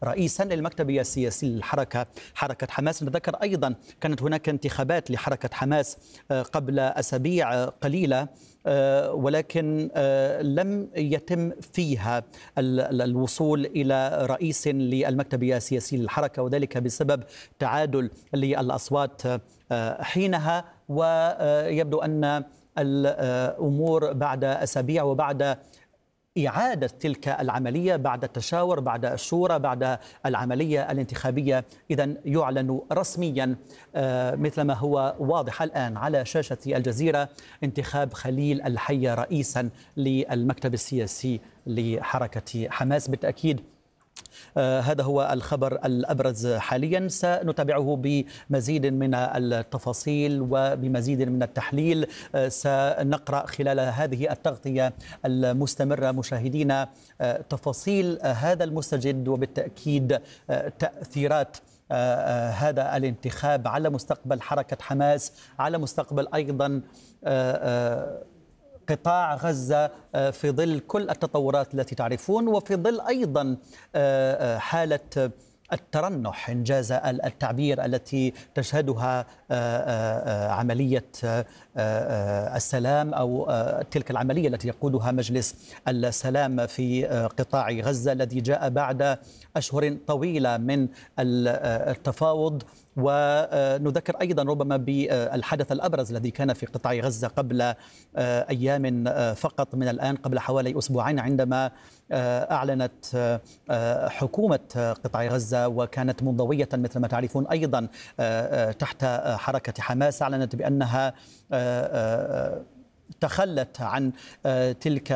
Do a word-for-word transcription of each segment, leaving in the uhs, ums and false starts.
رئيسا للمكتب السياسي للحركة حركة حماس. نتذكر أيضا كانت هناك انتخابات لحركة حماس قبل أسابيع قليلة، ولكن لم يتم فيها الوصول إلى رئيس للمكتب السياسي للحركة، وذلك بسبب تعادل للأصوات حينها. ويبدو أن الأمور بعد أسابيع وبعد إعادة تلك العملية، بعد التشاور، بعد الشورى، بعد العملية الانتخابية، إذن يعلن رسميا مثل ما هو واضح الآن على شاشة الجزيرة انتخاب خليل الحية رئيسا للمكتب السياسي لحركة حماس. بالتأكيد آه هذا هو الخبر الأبرز حاليا. سنتابعه بمزيد من التفاصيل وبمزيد من التحليل. آه سنقرأ خلال هذه التغطية المستمرة مشاهدينا آه تفاصيل آه هذا المستجد، وبالتأكيد آه تأثيرات آه هذا الانتخاب على مستقبل حركة حماس، على مستقبل أيضا آه آه قطاع غزة في ظل كل التطورات التي تعرفون، وفي ظل أيضا حالة الترنح إنجاز التعبير التي تشهدها عملية السلام أو تلك العملية التي يقودها مجلس السلام في قطاع غزة، الذي جاء بعد أشهر طويلة من التفاوض. ونذكر أيضا ربما بالحدث الأبرز الذي كان في قطاع غزة قبل أيام فقط من الآن، قبل حوالي أسبوعين، عندما أعلنت حكومة قطاع غزة، وكانت منضوية مثل ما تعرفون أيضا تحت حركة حماس، أعلنت بأنها تخلت عن تلك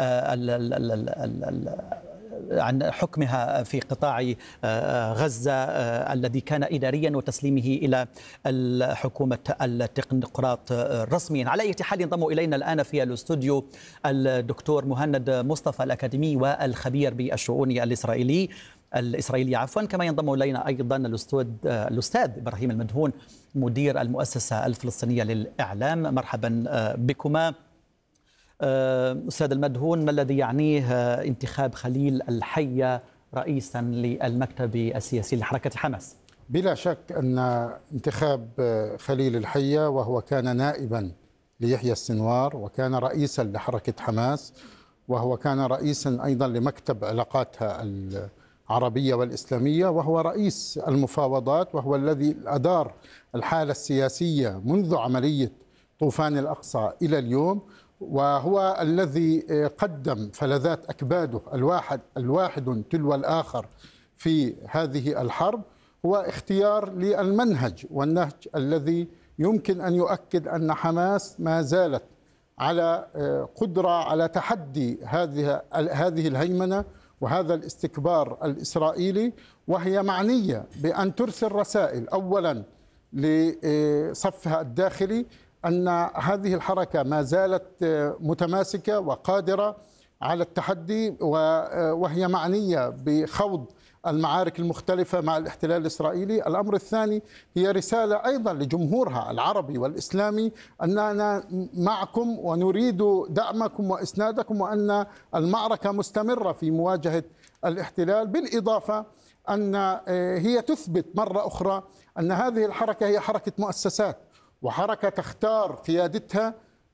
عن حكمها في قطاع غزة الذي كان إداريا، وتسليمه إلى الحكومة التكنقراط رسميا. على أي حال ينضم إلينا الآن في الاستوديو الدكتور مهند مصطفى الأكاديمي والخبير بالشؤون الإسرائيلي الإسرائيلية عفوا، كما ينضم إلينا أيضا الأستاذ الأستاذ إبراهيم المدهون مدير المؤسسة الفلسطينية للإعلام. مرحبا بكما. أستاذ المدهون، ما الذي يعنيه انتخاب خليل الحية رئيسا للمكتب السياسي لحركة حماس؟ بلا شك أن انتخاب خليل الحية، وهو كان نائبا ليحيى السنوار، وكان رئيسا لحركة حماس، وهو كان رئيسا أيضا لمكتب علاقاتها العربية والإسلامية، وهو رئيس المفاوضات، وهو الذي أدار الحالة السياسية منذ عملية طوفان الأقصى إلى اليوم، وهو الذي قدم فلذات أكباده الواحد الواحد تلو الآخر في هذه الحرب. هو اختيار للمنهج والنهج الذي يمكن أن يؤكد أن حماس ما زالت على قدرة على تحدي هذه هذه الهيمنة وهذا الاستكبار الإسرائيلي، وهي معنية بأن ترسل رسائل أولا لصفها الداخلي أن هذه الحركة ما زالت متماسكة وقادرة على التحدي، وهي معنية بخوض المعارك المختلفة مع الاحتلال الإسرائيلي. الأمر الثاني هي رسالة أيضا لجمهورها العربي والإسلامي أننا معكم ونريد دعمكم وإسنادكم، وأن المعركة مستمرة في مواجهة الاحتلال، بالإضافة أن هي تثبت مرة أخرى أن هذه الحركة هي حركة مؤسسات، وحركة تختار قيادتها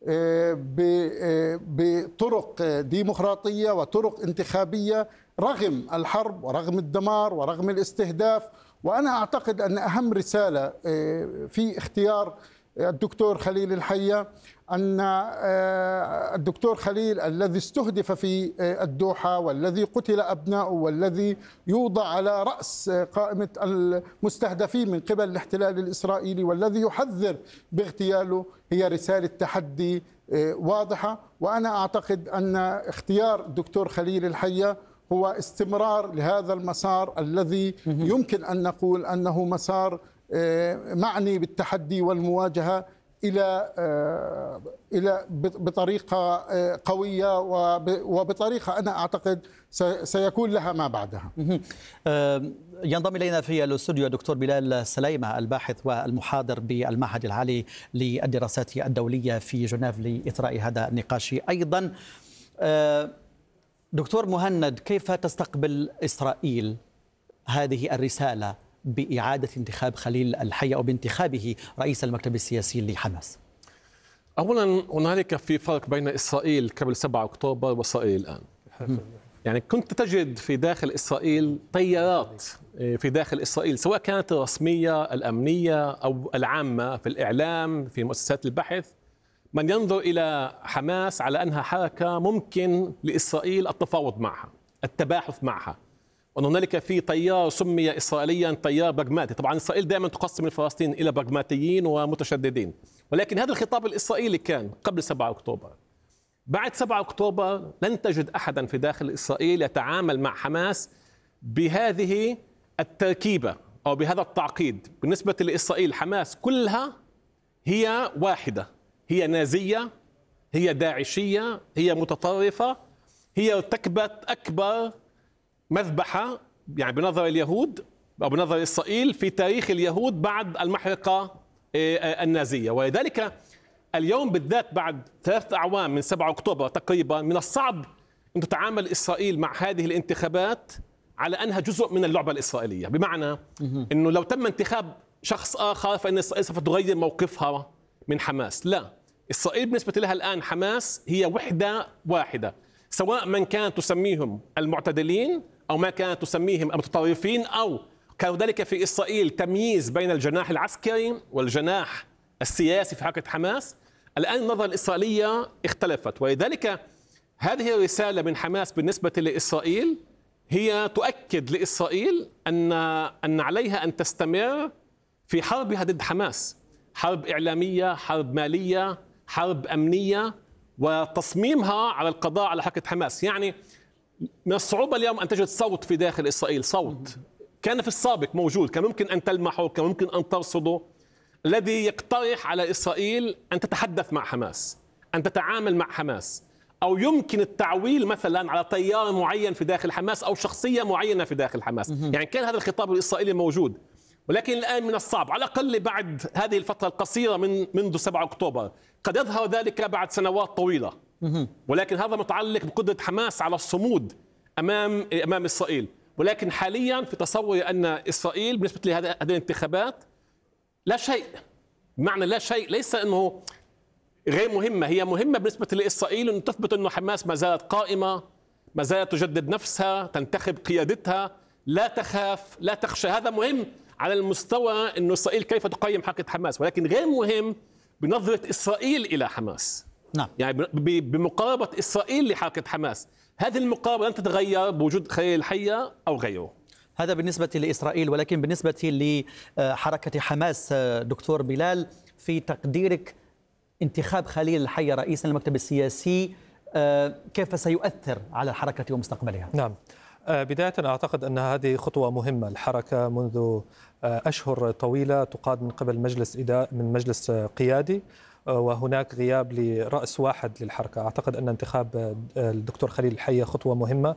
بطرق ديمقراطية وطرق انتخابية رغم الحرب ورغم الدمار ورغم الاستهداف. وأنا أعتقد أن أهم رسالة في اختيار الدكتور خليل الحية أن الدكتور خليل الذي استهدف في الدوحة، والذي قتل أبناؤه، والذي يوضع على رأس قائمة المستهدفين من قبل الاحتلال الإسرائيلي، والذي يحذر باغتياله، هي رسالة تحدي واضحة. وأنا أعتقد أن اختيار الدكتور خليل الحية هو استمرار لهذا المسار الذي يمكن أن نقول أنه مسار معني بالتحدي والمواجهة إلى إلى بطريقة قوية وبطريقة أنا أعتقد سيكون لها ما بعدها. ينضم إلينا في الاستوديو الدكتور بلال سليمة، الباحث والمحاضر بالمعهد العالي للدراسات الدولية في جنيف لإثراء هذا النقاش أيضا. دكتور مهند، كيف تستقبل إسرائيل هذه الرسالة بإعادة انتخاب خليل الحية أو بانتخابه رئيس المكتب السياسي لحماس؟ أولا هنالك في فرق بين إسرائيل قبل سبعة أكتوبر وإسرائيل الآن. يعني كنت تجد في داخل إسرائيل طيارات في داخل إسرائيل، سواء كانت الرسمية الأمنية أو العامة في الإعلام في مؤسسات البحث، من ينظر إلى حماس على أنها حركة ممكن لإسرائيل التفاوض معها، التباحث معها، وأن هنالك في طيار سمي إسرائيليا طيار براغماتي. طبعا إسرائيل دائما تقسم الفلسطينيين إلى براغماتيين ومتشددين، ولكن هذا الخطاب الإسرائيلي كان قبل سبعة أكتوبر. بعد سبعة أكتوبر لن تجد أحدا في داخل إسرائيل يتعامل مع حماس بهذه التركيبة أو بهذا التعقيد. بالنسبة لإسرائيل حماس كلها هي واحدة، هي نازية، هي داعشية، هي متطرفة، هي ارتكبت أكبر مذبحة يعني بنظر اليهود أو بنظر إسرائيل في تاريخ اليهود بعد المحرقة النازية. ولذلك اليوم بالذات بعد ثلاثة أعوام من سبعة أكتوبر تقريبا من الصعب أن تتعامل إسرائيل مع هذه الانتخابات على أنها جزء من اللعبة الإسرائيلية، بمعنى أنه لو تم انتخاب شخص آخر فإن إسرائيل سوف تغير موقفها من حماس. لا، إسرائيل بالنسبة لها الآن حماس هي وحدة واحدة، سواء من كانت تسميهم المعتدلين أو ما كانت تسميهم المتطرفين، أو كان ذلك في إسرائيل تمييز بين الجناح العسكري والجناح السياسي في حركة حماس. الآن النظرة الإسرائيلية اختلفت، ولذلك هذه الرسالة من حماس بالنسبة لإسرائيل هي تؤكد لإسرائيل أن أن عليها أن تستمر في حربها ضد حماس، حرب إعلامية، حرب مالية، حرب أمنية، وتصميمها على القضاء على حركة حماس. يعني من الصعوبة اليوم أن تجد صوت في داخل إسرائيل، صوت كان في السابق موجود، كان ممكن أن تلمحه، كان ممكن أن ترصده، الذي يقترح على إسرائيل أن تتحدث مع حماس، أن تتعامل مع حماس، أو يمكن التعويل مثلا على تيار معين في داخل حماس أو شخصية معينة في داخل حماس. يعني كان هذا الخطاب الإسرائيلي موجود، ولكن الآن من الصعب على الأقل بعد هذه الفترة القصيرة من منذ سبعة أكتوبر، قد يظهر ذلك بعد سنوات طويلة، ولكن هذا متعلق بقدرة حماس على الصمود أمام أمام إسرائيل. ولكن حاليا في تصوري أن إسرائيل بالنسبة لهذه الانتخابات لا شيء، بمعنى لا شيء، ليس أنه غير مهمة، هي مهمة بالنسبة لإسرائيل أن تثبت أن حماس ما زالت قائمة، ما زالت تجدد نفسها، تنتخب قيادتها، لا تخاف، لا تخشى. هذا مهم على المستوى أن إسرائيل كيف تقيم حركة حماس، ولكن غير مهم بنظرة إسرائيل إلى حماس. نعم. يعني بمقاربة إسرائيل لحركة حماس، هذه المقاربة لن تتغير بوجود خليل الحية أو غيره. هذا بالنسبة لإسرائيل، ولكن بالنسبة لحركة حماس دكتور بلال، في تقديرك انتخاب خليل الحية رئيسا للمكتب السياسي كيف سيؤثر على الحركة ومستقبلها؟ نعم، بداية أعتقد أن هذه خطوة مهمة. الحركة منذ أشهر طويلة تقاد من قبل مجلس إدارة من مجلس قيادي، وهناك غياب لرأس واحد للحركة. أعتقد أن انتخاب الدكتور خليل الحية خطوة مهمة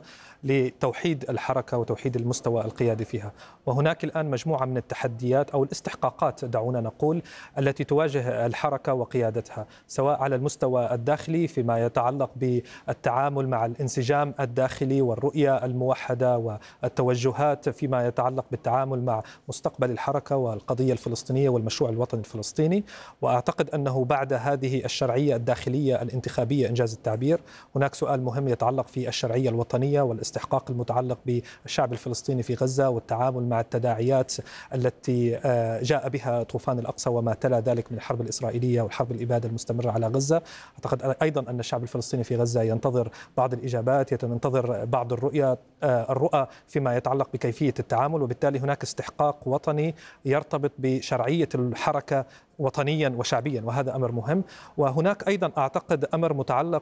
لتوحيد الحركة وتوحيد المستوى القيادي فيها. وهناك الآن مجموعة من التحديات أو الاستحقاقات دعونا نقول التي تواجه الحركة وقيادتها، سواء على المستوى الداخلي فيما يتعلق بالتعامل مع الانسجام الداخلي والرؤية الموحدة والتوجهات فيما يتعلق بالتعامل مع مستقبل الحركة والقضية الفلسطينية والمشروع الوطني الفلسطيني. وأعتقد أنه بعد هذه الشرعية الداخلية الانتخابية إنجاز التعبير، هناك سؤال مهم يتعلق في الشرعية الوطنية والاستحقاق المتعلق بالشعب الفلسطيني في غزة والتعامل مع التداعيات التي جاء بها طوفان الأقصى وما تلا ذلك من الحرب الإسرائيلية والحرب الإبادة المستمرة على غزة. أعتقد أيضا أن الشعب الفلسطيني في غزة ينتظر بعض الإجابات، ينتظر بعض الرؤية الرؤى فيما يتعلق بكيفية التعامل، وبالتالي هناك استحقاق وطني يرتبط بشرعية الحركة وطنيا وشعبيا، وهذا أمر مهم. وهناك أيضا أعتقد أمر متعلق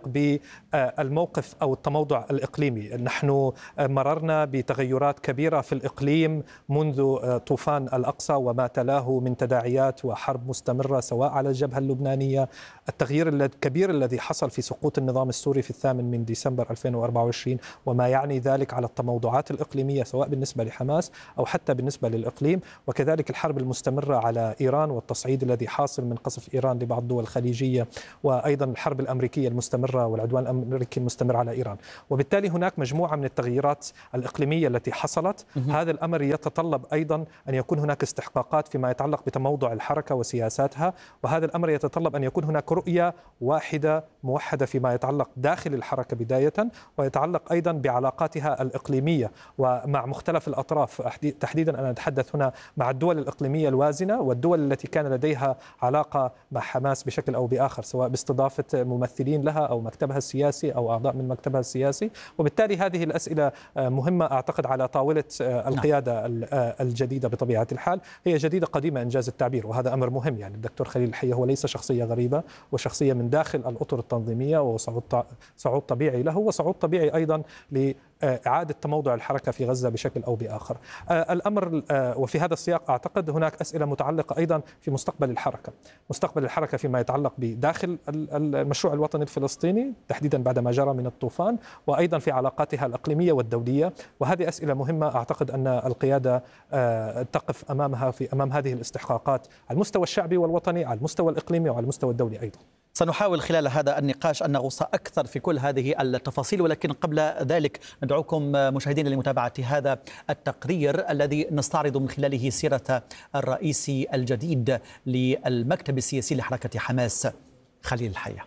بالموقف أو التموضع الإقليمي. نحن مررنا بتغيرات كبيرة في الإقليم منذ طوفان الأقصى وما تلاه من تداعيات وحرب مستمرة سواء على الجبهة اللبنانية، التغيير الكبير الذي حصل في سقوط النظام السوري في الثامن من ديسمبر ألفين وأربعة وعشرين وما يعني ذلك على التموضعات الإقليمية سواء بالنسبة لحماس أو حتى بالنسبة للإقليم، وكذلك الحرب المستمرة على إيران والتصعيد الذي الذي حاصل من قصف إيران لبعض الدول الخليجية، وأيضا الحرب الأمريكية المستمرة والعدوان الأمريكي المستمر على إيران. وبالتالي هناك مجموعة من التغييرات الإقليمية التي حصلت. هذا الأمر يتطلب أيضا أن يكون هناك استحقاقات فيما يتعلق بتموضع الحركة وسياساتها، وهذا الأمر يتطلب أن يكون هناك رؤية واحدة موحدة فيما يتعلق داخل الحركة بداية، ويتعلق أيضا بعلاقاتها الإقليمية ومع مختلف الأطراف، تحديدا أنا أتحدث هنا مع الدول الإقليمية الوازنة والدول التي كان لديها علاقة مع حماس بشكل أو بآخر، سواء باستضافة ممثلين لها أو مكتبها السياسي أو أعضاء من مكتبها السياسي. وبالتالي هذه الأسئلة مهمة أعتقد على طاولة القيادة الجديدة. بطبيعة الحال هي جديدة قديمة إنجاز التعبير، وهذا أمر مهم. يعني الدكتور خليل الحية هو ليس شخصية غريبة، وشخصية من داخل الأطر التنظيمية، وصعود صعود طبيعي له، وصعود طبيعي أيضا لإعادة تموضع الحركة في غزة بشكل أو بآخر. الأمر وفي هذا السياق أعتقد هناك أسئلة متعلقة أيضا في مستقبل الحركة، مستقبل الحركة فيما يتعلق بداخل المشروع الوطني الفلسطيني تحديدا بعد ما جرى من الطوفان، وأيضا في علاقاتها الإقليمية والدولية. وهذه أسئلة مهمة أعتقد أن القيادة تقف أمامها في أمام هذه الاستحقاقات على المستوى الشعبي والوطني، على المستوى الإقليمي وعلى المستوى الدولي أيضا. سنحاول خلال هذا النقاش أن نغوص أكثر في كل هذه التفاصيل، ولكن قبل ذلك ندعوكم مشاهدينا لمتابعة هذا التقرير الذي نستعرض من خلاله سيرة الرئيس الجديد للمكتب السياسي لحركة حماس خليل الحية.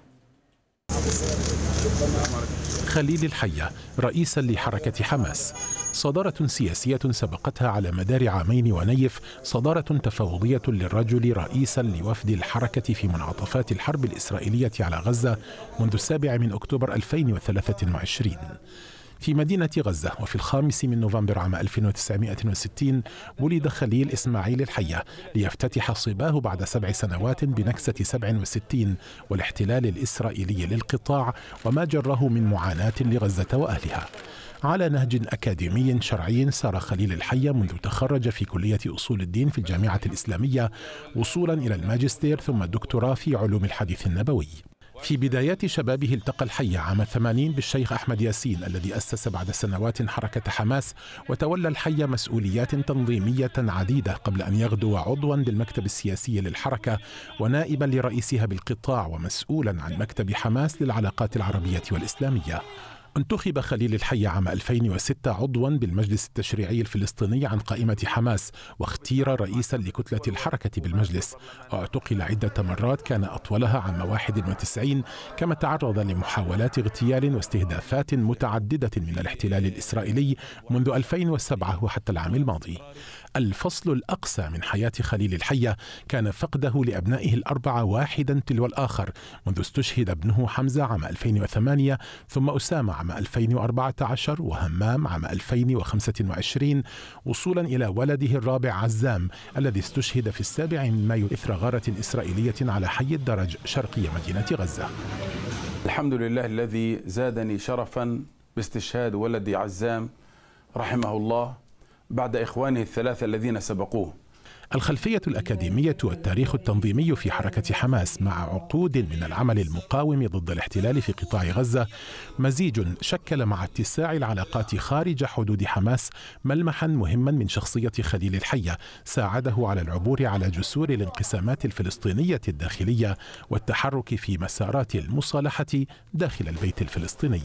خليل الحية رئيسا لحركة حماس، صدارة سياسية سبقتها على مدار عامين ونيف، صدارة تفاوضية للرجل رئيسا لوفد الحركة في منعطفات الحرب الإسرائيلية على غزة منذ السابع من أكتوبر ألفين وثلاثة وعشرين. في مدينة غزة وفي الخامس من نوفمبر عام ألف وتسعمائة وستين ولد خليل إسماعيل الحية ليفتتح صباه بعد سبع سنوات بنكسة سبع وستين والاحتلال الإسرائيلي للقطاع وما جره من معاناة لغزة وأهلها. على نهج أكاديمي شرعي سار خليل الحية منذ تخرج في كلية أصول الدين في الجامعة الإسلامية وصولا إلى الماجستير ثم الدكتوراه في علوم الحديث النبوي. في بدايات شبابه التقى الحية عام الثمانين بالشيخ أحمد ياسين الذي أسس بعد سنوات حركة حماس، وتولى الحية مسؤوليات تنظيمية عديدة قبل أن يغدو عضوا بالمكتب السياسي للحركة ونائبا لرئيسها بالقطاع ومسؤولا عن مكتب حماس للعلاقات العربية والإسلامية. انتخب خليل الحية عام ألفين وستة عضوا بالمجلس التشريعي الفلسطيني عن قائمة حماس، واختير رئيسا لكتلة الحركة بالمجلس. اعتقل عدة مرات كان أطولها عام واحد وتسعين، كما تعرض لمحاولات اغتيال واستهدافات متعددة من الاحتلال الإسرائيلي منذ ألفين وسبعة وحتى العام الماضي. الفصل الأقسى من حياة خليل الحية كان فقده لأبنائه الأربعة واحدا تلو الآخر، منذ استشهد ابنه حمزة عام ألفين وثمانية، ثم أسامة عام ألفين وأربعة عشر، وهمام عام ألفين وخمسة وعشرين، وصولا إلى ولده الرابع عزام الذي استشهد في السابع من مايو إثر غارة إسرائيلية على حي الدرج شرقي مدينة غزة. الحمد لله الذي زادني شرفا باستشهاد ولدي عزام رحمه الله بعد إخوانه الثلاثة الذين سبقوه. الخلفية الأكاديمية والتاريخ التنظيمي في حركة حماس مع عقود من العمل المقاوم ضد الاحتلال في قطاع غزة مزيج شكل مع اتساع العلاقات خارج حدود حماس ملمحا مهما من شخصية خليل الحية ساعده على العبور على جسور الانقسامات الفلسطينية الداخلية والتحرك في مسارات المصالحة داخل البيت الفلسطيني.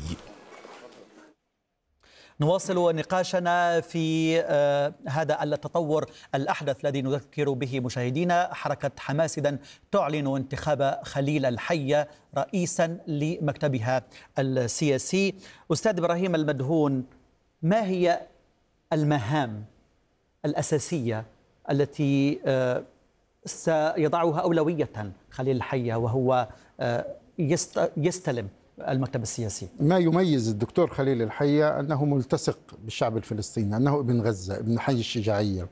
نواصل نقاشنا في هذا التطور الأحدث الذي نذكر به مشاهدينا. حركة حماس إذن تعلن انتخاب خليل الحية رئيسا لمكتبها السياسي. أستاذ إبراهيم المدهون، ما هي المهام الأساسية التي سيضعها أولوية خليل الحية وهو يستلم المكتب السياسي؟ ما يميز الدكتور خليل الحية أنه ملتصق بالشعب الفلسطيني، أنه ابن غزة، ابن حي الشجاعية،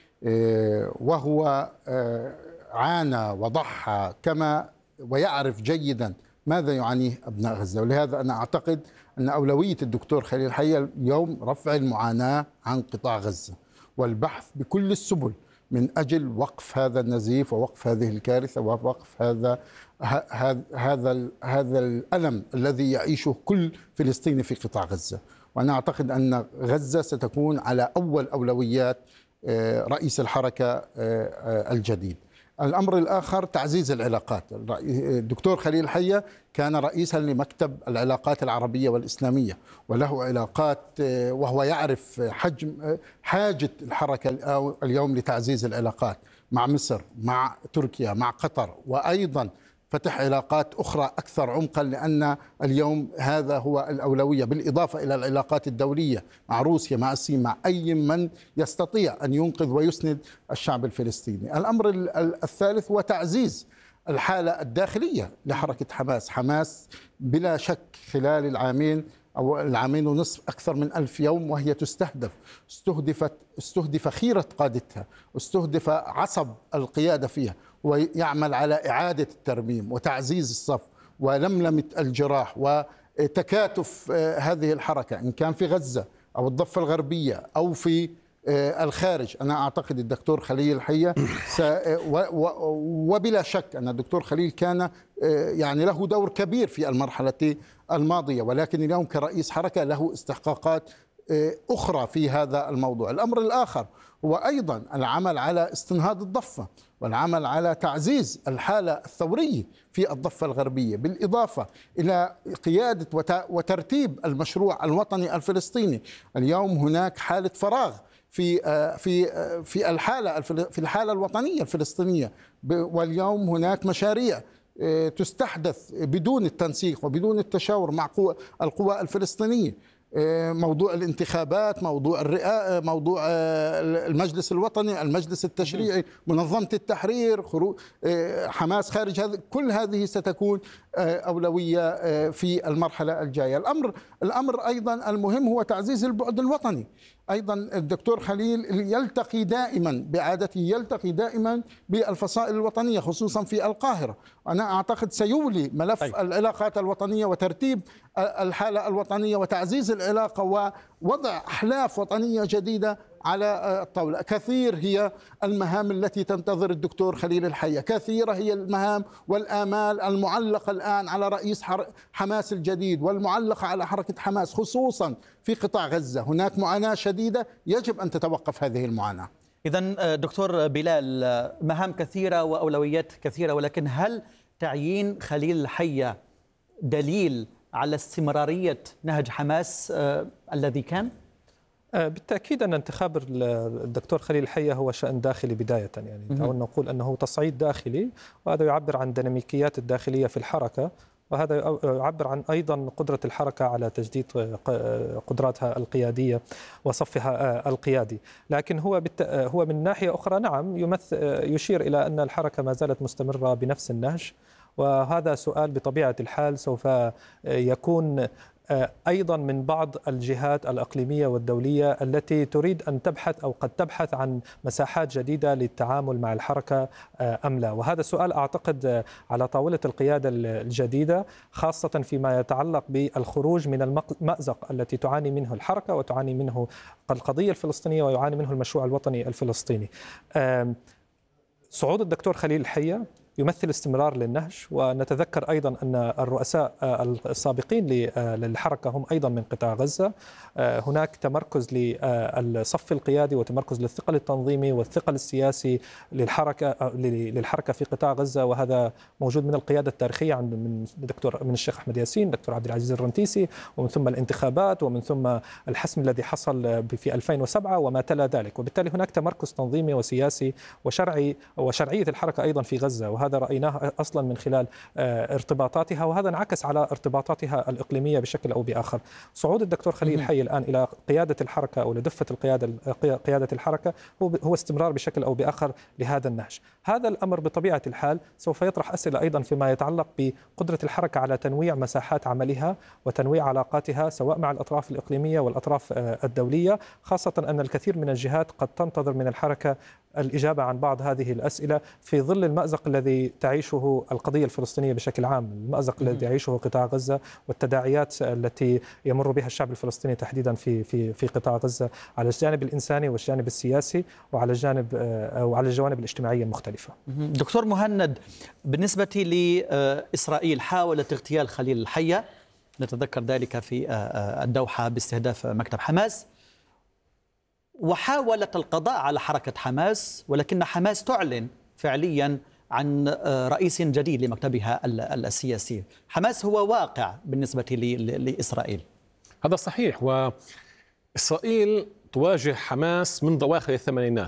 وهو عانى وضحى كما ويعرف جيدا ماذا يعانيه أبناء غزة. ولهذا أنا أعتقد أن أولوية الدكتور خليل الحية اليوم رفع المعاناة عن قطاع غزة والبحث بكل السبل من أجل وقف هذا النزيف ووقف هذه الكارثة ووقف هذا هذا هذا الألم الذي يعيشه كل فلسطيني في قطاع غزة. وأنا أعتقد أن غزة ستكون على أول أولويات رئيس الحركة الجديد. الأمر الآخر تعزيز العلاقات. الدكتور خليل الحية كان رئيسا لمكتب العلاقات العربية والإسلامية، وله علاقات، وهو يعرف حجم حاجة الحركة اليوم لتعزيز العلاقات مع مصر، مع تركيا، مع قطر، وأيضا فتح علاقات أخرى أكثر عمقا، لأن اليوم هذا هو الأولوية، بالإضافة إلى العلاقات الدولية مع روسيا، مع الصين، مع أي من يستطيع أن ينقذ ويسند الشعب الفلسطيني. الأمر الثالث هو تعزيز الحالة الداخلية لحركة حماس. حماس بلا شك خلال العامين أو العامين ونصف أكثر من ألف يوم وهي تستهدف، استهدفت استهدف خيرة قادتها، استهدف عصب القيادة فيها، ويعمل على إعادة الترميم وتعزيز الصف ولملمة الجراح وتكاتف هذه الحركة، إن كان في غزة أو الضفة الغربية أو في الخارج. أنا أعتقد الدكتور خليل الحية وبلا شك أن الدكتور خليل كان يعني له دور كبير في المرحلة الماضية، ولكن اليوم كرئيس حركة له استحقاقات أخرى في هذا الموضوع. الأمر الآخر هو أيضا العمل على استنهاض الضفة والعمل على تعزيز الحالة الثورية في الضفة الغربية، بالإضافة إلى قيادة وترتيب المشروع الوطني الفلسطيني. اليوم هناك حالة فراغ في في في الحالة في الحالة الوطنية الفلسطينية، واليوم هناك مشاريع تستحدث بدون التنسيق وبدون التشاور مع القوى الفلسطينية. موضوع الانتخابات، موضوع الرئاسة، موضوع المجلس الوطني، المجلس التشريعي، منظمة التحرير، خروج حماس خارج، هذا كل هذه ستكون أولوية في المرحلة الجاية. الأمر الأمر أيضا المهم هو تعزيز البعد الوطني. أيضا الدكتور خليل يلتقي دائما بعادته يلتقي دائما بالفصائل الوطنية خصوصا في القاهرة. أنا أعتقد سيولي ملف أي. العلاقات الوطنية وترتيب الحالة الوطنية وتعزيز العلاقة ووضع أحلاف وطنية جديدة على الطاولة. كثير هي المهام التي تنتظر الدكتور خليل الحية، كثيرة هي المهام والآمال المعلقة الآن على رئيس حماس الجديد والمعلقة على حركة حماس خصوصا في قطاع غزة. هناك معاناة شديدة يجب أن تتوقف هذه المعاناة. إذن دكتور بلال، مهام كثيرة وأولويات كثيرة، ولكن هل تعيين خليل الحية دليل على استمرارية نهج حماس آه الذي كان؟ بالتأكيد أن انتخاب الدكتور خليل الحية هو شأن داخلي بداية، يعني دعونا نقول أنه تصعيد داخلي، وهذا يعبر عن ديناميكيات الداخلية في الحركة، وهذا يعبر عن أيضا قدرة الحركة على تجديد قدراتها القيادية وصفها القيادي. لكن هو هو من ناحية أخرى نعم يمثل يشير إلى أن الحركة ما زالت مستمرة بنفس النهج، وهذا سؤال بطبيعة الحال سوف يكون أيضا من بعض الجهات الإقليمية والدولية التي تريد أن تبحث أو قد تبحث عن مساحات جديدة للتعامل مع الحركة أم لا، وهذا سؤال أعتقد على طاولة القيادة الجديدة، خاصة فيما يتعلق بالخروج من المأزق التي تعاني منه الحركة وتعاني منه القضية الفلسطينية ويعاني منه المشروع الوطني الفلسطيني. صعود الدكتور خليل الحية يمثل استمرار للنهج، ونتذكر أيضا أن الرؤساء السابقين للحركة هم أيضا من قطاع غزة. هناك تمركز للصف القيادي وتمركز للثقل التنظيمي والثقل السياسي للحركة للحركة في قطاع غزة، وهذا موجود من القيادة التاريخية عند من دكتور من الشيخ أحمد ياسين، دكتور عبد العزيز الرنتيسي، ومن ثم الانتخابات، ومن ثم الحسم الذي حصل في ألفين وسبعة وما تلا ذلك، وبالتالي هناك تمركز تنظيمي وسياسي وشرعي وشرعية الحركة أيضا في غزة، وهذا هذا رأيناه أصلا من خلال ارتباطاتها، وهذا انعكس على ارتباطاتها الإقليمية بشكل أو بآخر. صعود الدكتور خليل الحي الآن إلى قيادة الحركة أو لدفة القيادة قيادة الحركة هو هو استمرار بشكل أو بآخر لهذا النهج. هذا الأمر بطبيعة الحال سوف يطرح أسئلة أيضا فيما يتعلق بقدرة الحركة على تنويع مساحات عملها وتنويع علاقاتها سواء مع الأطراف الإقليمية والأطراف الدولية، خاصة أن الكثير من الجهات قد تنتظر من الحركة الإجابة عن بعض هذه الأسئلة في ظل المأزق الذي تعيشه القضية الفلسطينية بشكل عام، المأزق الذي يعيشه قطاع غزة والتداعيات التي يمر بها الشعب الفلسطيني تحديدا في في في قطاع غزة على الجانب الإنساني والجانب السياسي وعلى الجانب أو على الجوانب الاجتماعية المختلفة. دكتور مهند، بالنسبة لإسرائيل حاولت اغتيال خليل الحية، نتذكر ذلك في الدوحة باستهداف مكتب حماس، وحاولت القضاء على حركة حماس، ولكن حماس تعلن فعليا عن رئيس جديد لمكتبها السياسي. حماس هو واقع بالنسبة لإسرائيل. هذا صحيح، وإسرائيل تواجه حماس منذ أواخر الثمانينات.